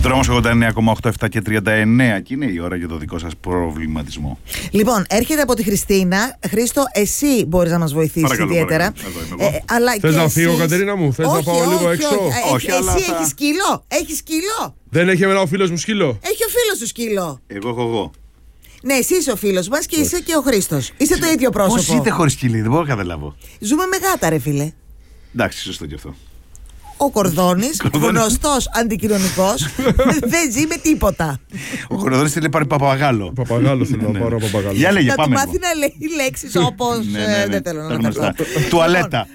Δρόμος 89,8, 7 και 39. Και είναι η ώρα για το δικό σας προβληματισμό. Λοιπόν, έρχεται από τη Χριστίνα. Χρήστο, εσύ μπορείς να μας βοηθήσεις ιδιαίτερα. Θες να φύγω, Κατερίνα μου? Θες να πάω λίγο έξω? Όχι, εσύ έχεις σκύλο? Έχεις σκύλο? Δεν έχει εμένα ο φίλος μου σκύλο? Έχει ο φίλος σου σκύλο. Εγώ έχω εγώ. Ναι, εσύ είσαι ο φίλος μας και είσαι και ο Χρήστος. Είστε το ίδιο πρόσωπο. Πώς είστε χωρίς σκυλί, δεν μπορώ να καταλάβω. Ζούμε με γάτα, ρε φίλε. Εντάξει, σωστό και αυτό. Ο Κορδόνης, γνωστός αντικοινωνικός, δεν ζει με τίποτα. Ο Κορδόνης θέλει να πάρει παπαγάλο. Παπαγάλο θέλω να πάρω, παπαγάλο. Για λέγε, Να του πάμε. μάθει να λέει λέξεις όπως. Δεν θέλω να αναφερθώ. Τουαλέτα.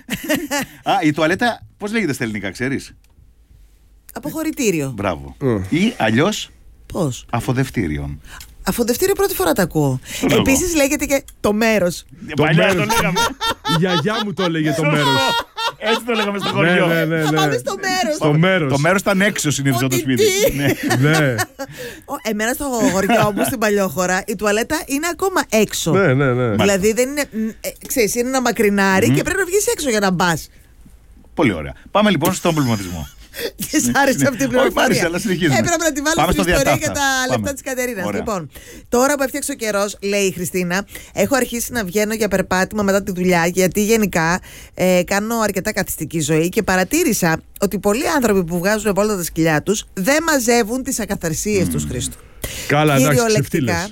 Η τουαλέτα πώς λέγεται στα ελληνικά, ξέρεις? Αποχωρητήριο. Μπράβο. Ή αλλιώς Πώς? αφοδευτήριον. Αφοδευτήριο πρώτη φορά το ακούω. Επίσης λέγεται και το μέρος. Παλιά το λέγαμε. Η γιαγιά μου το έλεγε το μέρος. Έτσι το λέγαμε στο χωριό. Θα πάμε στο μέρος. Στο μέρος. Το μέρος ήταν έξω συνήθως από το σπίτι. Ναι. Εμένα στο χωριό μου στην Παλιόχώρα η τουαλέτα είναι ακόμα έξω. Ναι. Δηλαδή δεν είναι. Ξέρεις, είναι ένα μακρινάρι και πρέπει να βγεις έξω για να μπας. Πολύ ωραία. Πάμε λοιπόν στον προβληματισμό. Και σ' άρεσε αυτή η πληροφορία. Αλλά συνεχίζουμε. Έπρεπε να τη βάλω στην ιστορία για τα λεπτά της Κατερίνας. Λοιπόν, τώρα που έφτιαξε ο καιρός, λέει η Χριστίνα, έχω αρχίσει να βγαίνω για περπάτημα μετά τη δουλειά, γιατί γενικά κάνω αρκετά καθιστική ζωή και παρατήρησα ότι πολλοί άνθρωποι που βγάζουν βόλτα τα σκυλιά τους δεν μαζεύουν τις ακαθαρσίες τους, Χρήστο. Καλά, εντάξει, ξεφτύλες.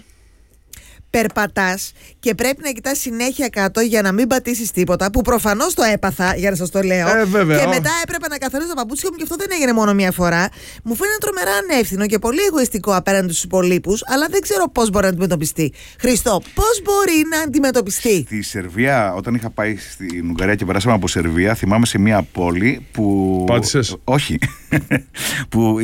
Περπατάς και πρέπει να κοιτάς συνέχεια κάτω για να μην πατήσεις τίποτα, που προφανώς το έπαθα, για να σας το λέω. Βέβαια. Και μετά έπρεπε να καθαρίσω τα παπούτσια μου και αυτό δεν έγινε μόνο μία φορά. Μου φαίνεται τρομερά ανεύθυνο και πολύ εγωιστικό απέναντι στους υπολείπους, αλλά δεν ξέρω πώς μπορεί να αντιμετωπιστεί. Χριστό, πώς μπορεί να αντιμετωπιστεί? Στη Σερβία, όταν είχα πάει στην Ουγγαρία και περάσαμε από Σερβία, θυμάμαι σε μία πόλη που. Πάτησες? Όχι. Που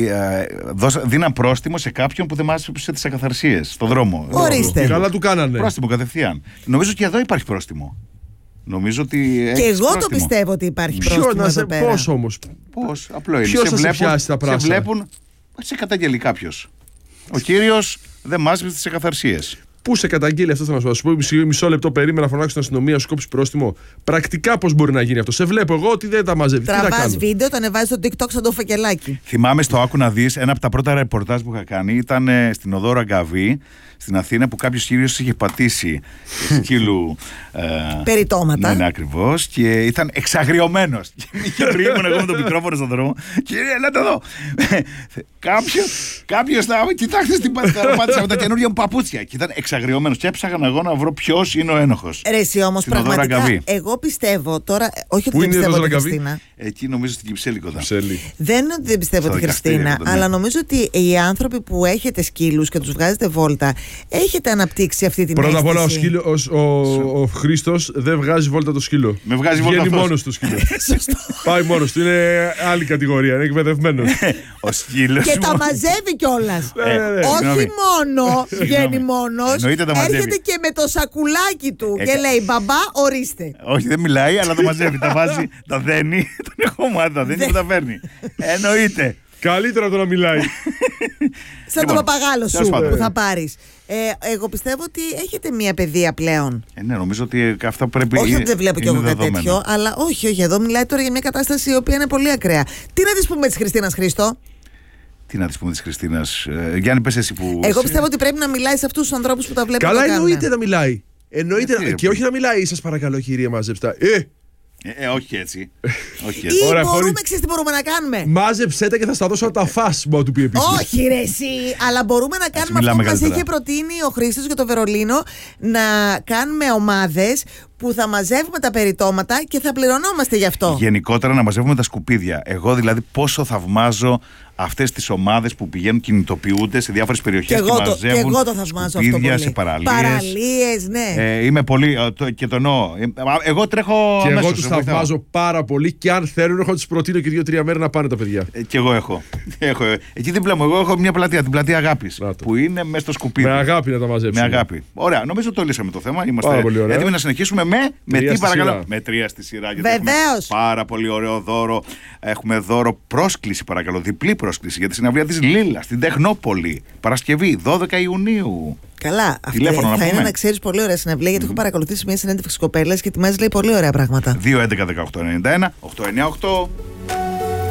δίναν πρόστιμο σε κάποιον που δεν μάζεψε τις ακαθαρσίες στον δρόμο. Ορίστε. Καλά του κάνανε. Πρόστιμο κατευθείαν. Νομίζω και εδώ υπάρχει πρόστιμο. Νομίζω ότι. Και εγώ το πιστεύω ότι υπάρχει πρόστιμο εδώ πέρα. Πώς όμως? Πώς? Απλό είναι. Ποιος θα σε πιάσει τα πράσα? Σε βλέπουν. Σε καταγγελεί κάποιος. Ο κύριος δεν μάζεψε τις ακαθαρσίες. Πού σε καταγγείλει αυτό, θα να σου πω? Μισό λεπτό περίμενα να φωνάξω στην αστυνομία, σου κόψει πρόστιμο. Πρακτικά πώς μπορεί να γίνει αυτό? Σε βλέπω εγώ ότι δεν τα μαζεύει. Τραβάς βίντεο, το ανεβάζεις στο TikTok σαν το φακελάκι. Θυμάμαι στο Άκου να δεις, ένα από τα πρώτα ρεπορτάζ που είχα κάνει ήταν στην οδό Ραγκαβή, στην Αθήνα, που κάποιος κύριος είχε πατήσει σκύλου. Περιτώματα. Ναι, ακριβώς. Και ήταν εξαγριωμένος. Και είχε βρει, ήμουν εγώ με το μικρόφωνο στον δρόμο. Κύριε, ελάτε εδώ. Κάποιος θα. Κοιτάξτε στην πατήσα με τα καινούργια μου παπούτσια. Και ήταν εξαγριωμένος. Και έψαχνα εγώ να βρω ποιος είναι ο ένοχος. Ρε εσύ όμως, πραγματικά. Εγώ πιστεύω τώρα. Όχι ότι δεν πιστεύω τη Χριστίνα. Εκεί νομίζω στην Κυψέλη κοντά. Δεν είναι ότι δεν πιστεύω τη Χριστίνα, αλλά νομίζω ότι οι άνθρωποι που έχετε σκύλους και τους βγάζετε βόλτα, έχετε αναπτύξει αυτή την αίσθηση. Πρώτα απ' όλα, ο Χρήστος δεν βγάζει βόλτα το σκύλο. Με βγάζει βόλτα. Βγαίνει μόνος του σκύλο. Σωστό. Πάει μόνος του. Είναι άλλη κατηγορία. Είναι εκπαιδευμένος. Ο σκύλος. Και τα μαζεύει κιόλας. Όχι μόνο βγαίνει μόνος, έρχεται και με το σακουλάκι του και λέει μπαμπά, ορίστε. Όχι, δεν μιλάει, αλλά το μαζεύει. Τα βάζει, τα δένει. Τον έχω μάθει, τα δένει και τα φέρνει. Εννοείται. Καλύτερα το να μιλάει. Σαν το παπαγάλο σου που θα πάρεις. Εγώ πιστεύω ότι έχετε μία παιδεία πλέον. Ναι, νομίζω ότι αυτό πρέπει. Όχι ότι δεν βλέπω κι εγώ κάτι τέτοιο, αλλά όχι, εδώ μιλάει τώρα για μια κατάσταση η οποία είναι πολύ ακραία. Τι να της πούμε της Χριστίνας, Χρήστο? Τι να της πούμε της Χριστίνας? Γιάννη, πες εσύ που. Εγώ πιστεύω ότι πρέπει να μιλάει σε αυτούς τους ανθρώπους που τα βλέπουν. Καλά, εννοείται να μιλάει. Εννοείται. Και όχι να μιλάει, σας παρακαλώ, κυρία, μαζέψτε. Όχι έτσι. Όχι έτσι. Ή ωραία, μπορούμε, ξέρεις τι μπορούμε να κάνουμε? Μάζεψέ τα και θα στα δώσω τα φας, μου του πει επίσης. Όχι ρε εσύ, αλλά μπορούμε να κάνουμε αυτό που μας είχε προτείνει ο Χρήστος για το Βερολίνο, να κάνουμε ομάδες που θα μαζεύουμε τα περιτώματα και θα πληρωνόμαστε γι' αυτό. Γενικότερα να μαζεύουμε τα σκουπίδια. Εγώ δηλαδή πόσο θαυμάζω αυτές τις ομάδες που πηγαίνουν, κινητοποιούνται σε διάφορες περιοχές και μαζεύουν. Και εγώ το θαυμάζω αυτό πολύ. Σε παραλίες. Παραλίες, ναι. Είμαι πολύ. Και το εννοώ. Εγώ τρέχω. Και εγώ τους θαυμάζω πάρα πολύ. Και αν θέλουν, έχω τους προτείνω και 2-3 μέρες να πάνε τα παιδιά. Και εγώ έχω. Εκεί δίπλα μου, εγώ έχω μια πλατεία, την πλατεία Αγάπης. Που είναι μέσα στο σκουπίδι. Με αγάπη να τα μαζέψουμε. Με αγάπη. Ωραία, νομίζω το λύσαμε το θέμα. Είμαστε έτοιμοι να συνεχίσουμε με τι παρακαλώ. Με 3 στη σειρά. Βεβαίως. Πάρα πολύ ωραίο δώρο. Έχουμε δώρο πρόσκληση, παρακαλώ. Διπλή πρόσκληση για τη συναυλία της Λίλα στην Τεχνόπολη. Παρασκευή 12 Ιουνίου. Καλά, αυτή θα είναι να ξέρεις πολύ ωραία συναυλία, γιατί έχω παρακολουθήσει μια συνέντευξη κοπέλας και ετοιμάζει, λέει, πολύ ωραία πράγματα. 2-11-18-91 898.